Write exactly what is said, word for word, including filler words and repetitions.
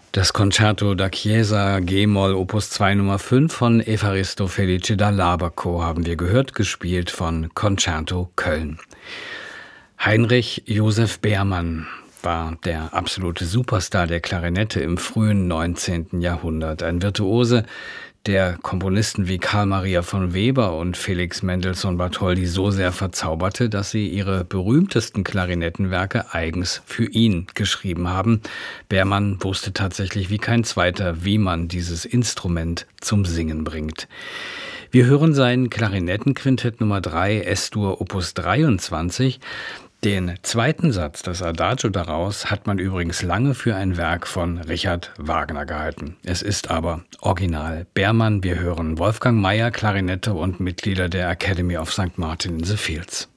Das Concerto da Chiesa G-Moll Opus zwei Nummer fünf von Evaristo Felice da Laberco haben wir gehört, gespielt von Concerto Köln. Heinrich Joseph Beermann war der absolute Superstar der Klarinette im frühen neunzehnten Jahrhundert. Ein Virtuose, der Komponisten wie Carl Maria von Weber und Felix Mendelssohn Bartholdy so sehr verzauberte, dass sie ihre berühmtesten Klarinettenwerke eigens für ihn geschrieben haben. Beermann wusste tatsächlich wie kein zweiter, wie man dieses Instrument zum Singen bringt. Wir hören sein Klarinettenquintett Nummer drei, S-Dur Opus dreiundzwanzig. Den zweiten Satz, das Adagio daraus, hat man übrigens lange für ein Werk von Richard Wagner gehalten. Es ist aber original Beermann. Wir hören Wolfgang Mayer, Klarinette und Mitglieder der Academy of Sankt Martin in the Fields.